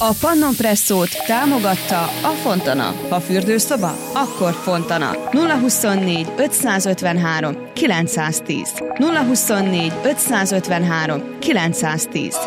A Pannon Presszót támogatta a Fontana. Ha fürdőszoba, akkor Fontana. 024 553 910. 024 553 910.